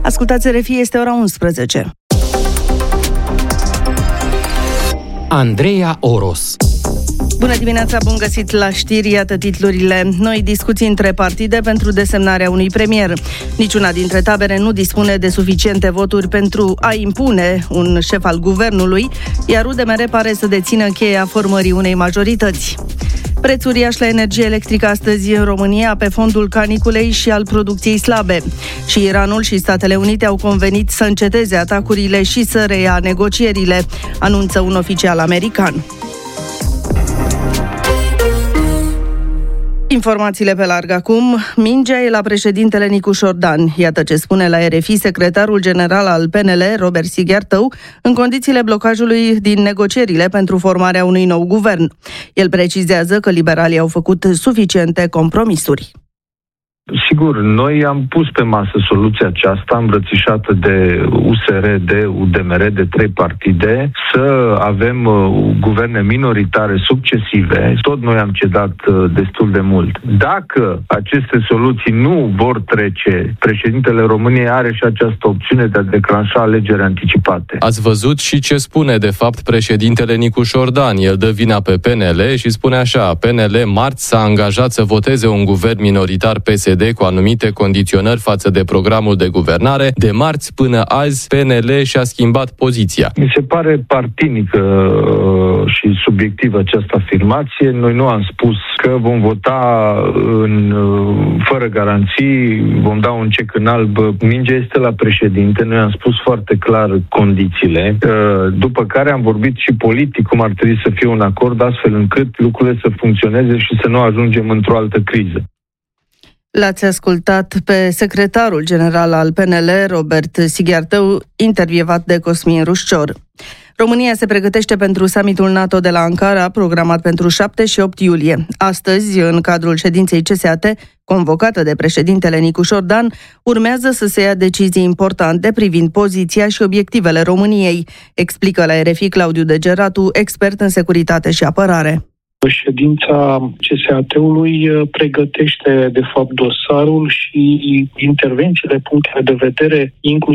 Ascultați RFI, este ora 11. Andreea Oros. Bună dimineața, bun găsit la știri, iată titlurile. Noi discuții între partide pentru desemnarea unui premier. Niciuna dintre tabere nu dispune de suficiente voturi pentru a impune un șef al guvernului, iar UDMR pare să dețină cheia formării unei majorități. Preț uriaș la energie electrică astăzi în România pe fondul caniculei și al producției slabe. Și Iranul și Statele Unite au convenit să înceteze atacurile și să reia negocierile, anunță un oficial american. Informațiile pe larg acum. Mingea e la președintele Nicu Șordan. Iată ce spune la RFI secretarul general al PNL, Robert Sighiartău, în condițiile blocajului din negocierile pentru formarea unui nou guvern. El precizează că liberalii au făcut suficiente compromisuri. Sigur, noi am pus pe masă soluția aceasta îmbrățișată de USR, de UDMR, de 3 partide, să avem guverne minoritare succesive. Tot noi am cedat destul de mult. Dacă aceste soluții nu vor trece, președintele României are și această opțiune de a declanșa alegeri anticipate. Ați văzut și ce spune de fapt președintele Nicu Șordan. El dă vina pe PNL și spune așa: PNL marți s-a angajat să voteze un guvern minoritar PSD cu anumite condiționări față de programul de guvernare. De marți până azi, PNL și-a schimbat poziția. Mi se pare partinică și subiectivă această afirmație. Noi nu am spus că vom vota fără garanții, vom da un cec în alb. Mingea este la președinte. Noi am spus foarte clar condițiile, după care am vorbit și politic cum ar trebui să fie un acord, astfel încât lucrurile să funcționeze și să nu ajungem într-o altă criză. L-ați ascultat pe secretarul general al PNL, Robert Sighiartău, intervievat de Cosmin Rușcior. România se pregătește pentru summitul NATO de la Ankara, programat pentru 7 și 8 iulie. Astăzi, în cadrul ședinței CSAT, convocată de președintele Nicu Șordan, urmează să se ia decizii importante privind poziția și obiectivele României, explică la RFI Claudiu Degeratu, expert în securitate și apărare. Ședința CSAT-ului pregătește, de fapt, dosarul și intervențiile, punctele de vedere,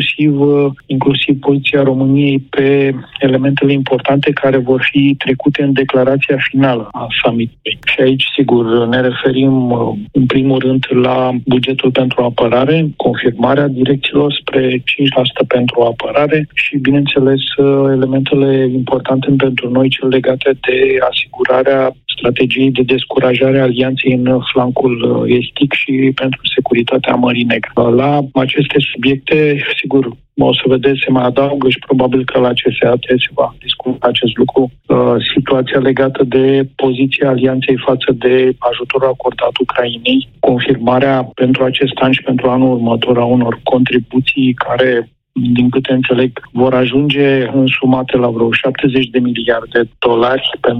inclusiv poziția României pe elementele importante care vor fi trecute în declarația finală a summitului. Și aici, sigur, ne referim în primul rând la bugetul pentru apărare, confirmarea direcțiilor spre 5% pentru apărare și, bineînțeles, elementele importante pentru noi, cele legate de asigurarea strategiei de descurajare a alianței în flancul estic și pentru securitatea Mării Negre. La aceste subiecte, sigur, o să vedeți, se mai adaugă și probabil că la CSAT se va discuta acest lucru. Situația legată de poziția alianței față de ajutorul acordat Ucrainei, confirmarea pentru acest an și pentru anul următor a unor contribuții care, din câte înțeleg, vor ajunge însumate la vreo 70 de miliarde de dolari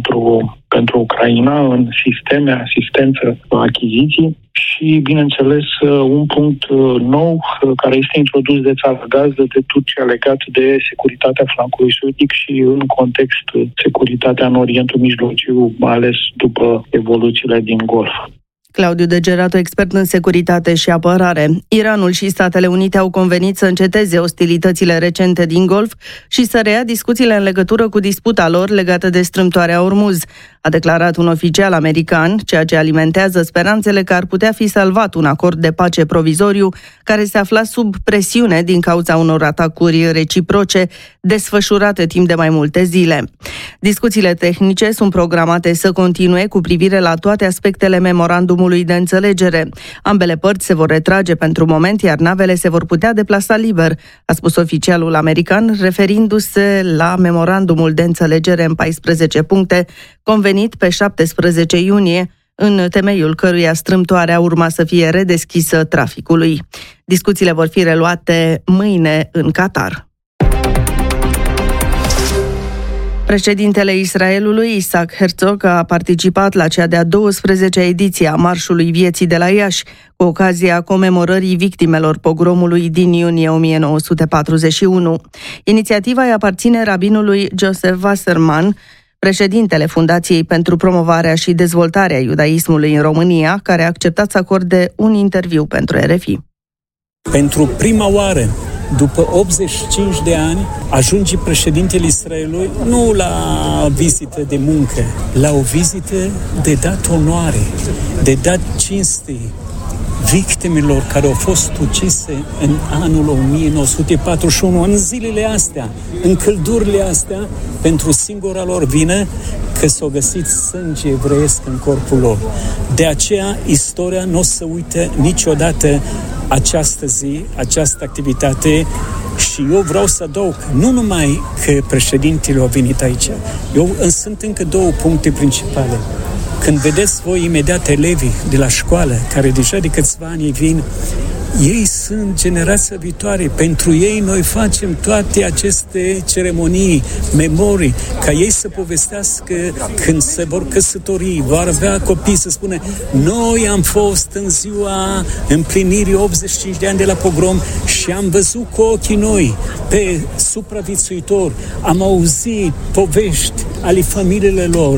pentru Ucraina în sisteme, asistență, achiziții și, bineînțeles, un punct nou care este introdus de țară gazdă de Turcia legat de securitatea flancului sudic și în context securitatea în Orientul Mijlociu, mai ales după evoluțiile din Golf. Claudiu Degeratu, expert în securitate și apărare. Iranul și Statele Unite au convenit să înceteze ostilitățile recente din Golf și să reia discuțiile în legătură cu disputa lor legată de strâmtoarea Ormuz, a declarat un oficial american, ceea ce alimentează speranțele că ar putea fi salvat un acord de pace provizoriu care se afla sub presiune din cauza unor atacuri reciproce desfășurate timp de mai multe zile. Discuțiile tehnice sunt programate să continue cu privire la toate aspectele memorandumului de înțelegere. Ambele părți se vor retrage pentru moment, iar navele se vor putea deplasa liber, a spus oficialul american, referindu-se la memorandumul de înțelegere în 14 puncte, convenit pe 17 iunie, în temeiul căruia strâmtoarea urma să fie redeschisă traficului. Discuțiile vor fi reluate mâine în Qatar. Președintele Israelului, Isaac Herzog, a participat la cea de-a 12-a ediție a Marșului Vieții de la Iași, cu ocazia comemorării victimelor pogromului din iunie 1941. Inițiativa îi aparține rabinului Joseph Wasserman, președintele Fundației pentru Promovarea și Dezvoltarea Iudaismului în România, care a acceptat să acorde un interviu pentru RFI. Pentru prima oară după 85 de ani, ajunge președintele Israelului nu la vizită de muncă, la o vizită de dat onoare, de dat cinste victimelor care au fost ucise în anul 1941, în zilele astea, în căldurile astea, pentru singura lor vină că s-au găsit sânge evreiesc în corpul lor. De aceea, istoria nu o să uite niciodată această zi, această activitate. Și eu vreau să adaug, nu numai că președintele a venit aici, sunt încă două puncte principale. Când vedeți voi imediat elevii de la școală, care deja de câțiva ani vin, ei sunt generația viitoare. Pentru ei noi facem toate aceste ceremonii, memorii, ca ei să povestească când se vor căsători, vor avea copii, să spune noi am fost în ziua împlinirii 85 de ani de la pogrom și am văzut cu ochii noi pe supraviețuitori, am auzit povești ale familiilor lor.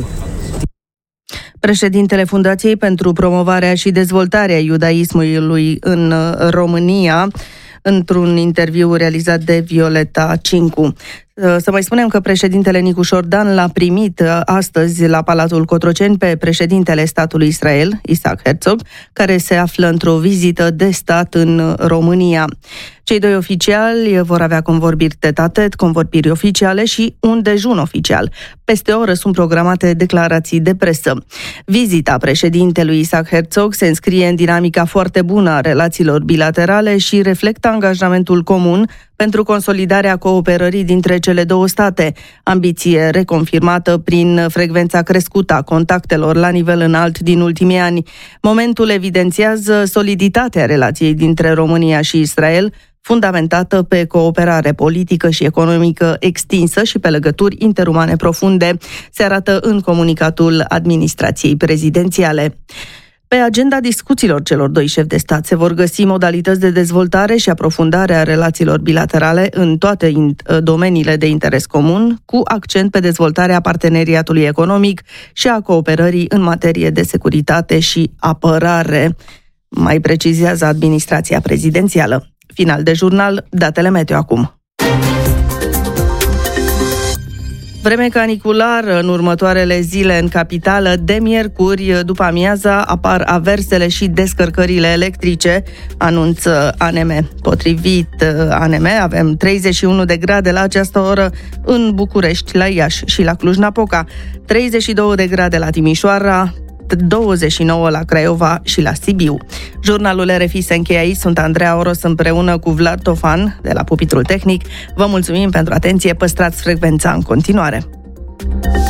Președintele Fundației pentru Promovarea și Dezvoltarea Iudaismului în România, într-un interviu realizat de Violeta Cincu. Să mai spunem că președintele Nicu Șordan l-a primit astăzi la Palatul Cotroceni pe președintele statului Israel, Isaac Herzog, care se află într-o vizită de stat în România. Cei doi oficiali vor avea convorbiri tete-a-tete, convorbiri oficiale și un dejun oficial. Peste o oră sunt programate declarații de presă. Vizita președintelui Isaac Herzog se înscrie în dinamica foarte bună a relațiilor bilaterale și reflectă angajamentul comun pentru consolidarea cooperării dintre cele două state, ambiție reconfirmată prin frecvența crescută a contactelor la nivel înalt din ultimii ani. Momentul evidențiază soliditatea relației dintre România și Israel, fundamentată pe cooperare politică și economică extinsă și pe legături interumane profunde, se arată în comunicatul administrației prezidențiale. Pe agenda discuțiilor celor doi șefi de stat se vor găsi modalități de dezvoltare și aprofundare a relațiilor bilaterale în toate domeniile de interes comun, cu accent pe dezvoltarea parteneriatului economic și a cooperării în materie de securitate și apărare, mai precizează administrația prezidențială. Final de jurnal, datele meteo acum. Vreme caniculară în următoarele zile în capitală. De miercuri, după amiaza, apar aversele și descărcările electrice, anunță ANM. Potrivit ANM, avem 31 de grade la această oră în București, la Iași și la Cluj-Napoca, 32 de grade la Timișoara, 29 la Craiova și la Sibiu. Jurnalul RFI se încheie aici. Sunt Andreea Oros împreună cu Vlad Tofan de la pupitrul tehnic. Vă mulțumim pentru atenție, păstrați frecvența în continuare.